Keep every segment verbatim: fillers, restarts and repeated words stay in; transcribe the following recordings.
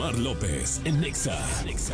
Omar López en Nexa. Nexa.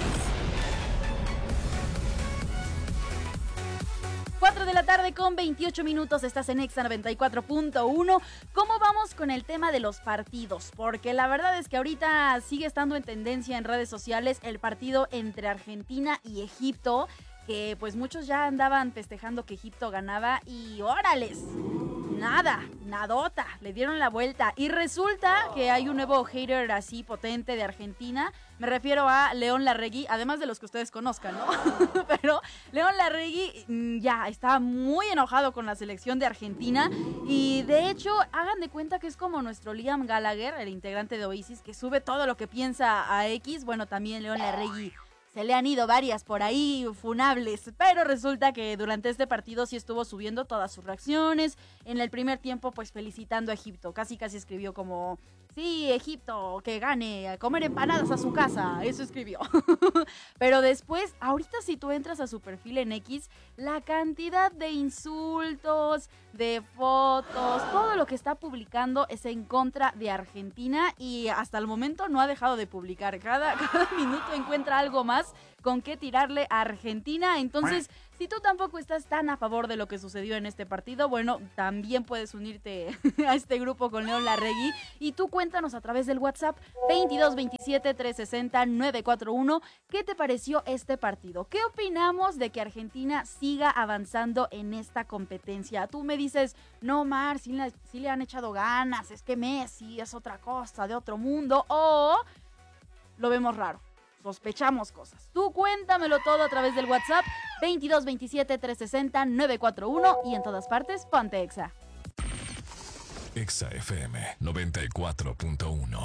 cuatro de la tarde con veintiocho minutos, estás en Nexa noventa y cuatro punto uno. ¿Cómo vamos con el tema de los partidos? Porque la verdad es que ahorita sigue estando en tendencia en redes sociales el partido entre Argentina y Egipto, que pues muchos ya andaban festejando que Egipto ganaba y órales, nada, nadota, le dieron la vuelta. Y resulta que hay un nuevo hater así potente de Argentina. Me refiero a León Larregui, además de los que ustedes conozcan, ¿no? Pero León Larregui ya está muy enojado con la selección de Argentina. Y de hecho, hagan de cuenta que es como nuestro Liam Gallagher, el integrante de Oasis, que sube todo lo que piensa a X. Bueno, también León Larregui. Se le han ido varias por ahí funables, pero resulta que durante este partido sí estuvo subiendo todas sus reacciones. En el primer tiempo, pues felicitando a Egipto. Casi casi escribió como, sí, Egipto, que gane, a comer empanadas a su casa. Eso escribió. Pero después, ahorita si tú entras a su perfil en X, la cantidad de insultos, de fotos, todo lo que está publicando es en contra de Argentina y hasta el momento no ha dejado de publicar. Cada, cada minuto encuentra algo más con qué tirarle a Argentina. Entonces, si tú tampoco estás tan a favor de lo que sucedió en este partido, bueno, también puedes unirte a este grupo con León Larregui. Y tú cuéntanos a través del WhatsApp veintidós veintisiete trescientos sesenta novecientos cuarenta y uno qué te pareció este partido. ¿Qué opinamos de que Argentina siga avanzando en esta competencia? Tú me dices, no, Mar, sí, la, sí le han echado ganas, es que Messi es otra cosa, de otro mundo, o lo vemos raro. Sospechamos cosas. Tú cuéntamelo todo a través del WhatsApp veintidós veintisiete trescientos sesenta novecientos cuarenta y uno y en todas partes ponte Exa. Exa F M noventa y cuatro punto uno.